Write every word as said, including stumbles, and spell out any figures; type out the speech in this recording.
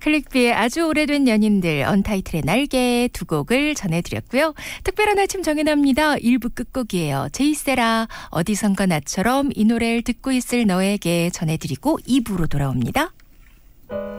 클릭비의 아주 오래된 연인들 언타이틀의 날개 두 곡을 전해드렸고요. 특별한 아침 정해납니다. 일 부 끝곡이에요. 제이세라 어디선가 나처럼 이 노래를 듣고 있을 너에게 전해드리고 이 부로 돌아옵니다.